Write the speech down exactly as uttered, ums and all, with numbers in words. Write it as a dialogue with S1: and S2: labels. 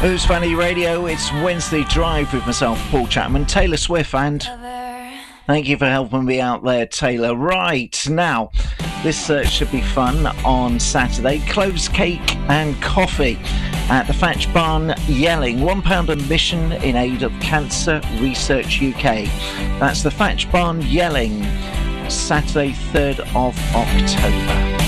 S1: Who's Funny Radio? It's Wednesday Drive with myself, Paul Chapman, Taylor Swift, and thank you for helping me out there, Taylor. Right, now, this uh, should be fun on Saturday. Cloves Cake and Coffee at the Thatch Barn, Yelling. One pound admission in aid of Cancer Research U K. That's the Thatch Barn, Yelling, Saturday, third of October.